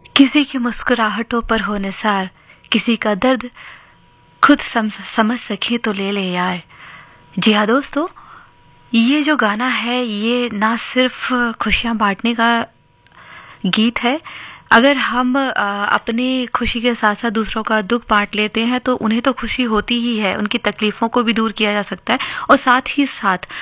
किसी की मुस्कुराहटों पर हो निसार, किसी का दर्द खुद समझ सके तो ले ले यार। जी हाँ दोस्तों, ये जो गाना है ये ना सिर्फ खुशियाँ बांटने का गीत है। अगर हम अपनी खुशी के साथ साथ दूसरों का दुख बांट लेते हैं तो उन्हें तो खुशी होती ही है, उनकी तकलीफ़ों को भी दूर किया जा सकता है और साथ ही साथ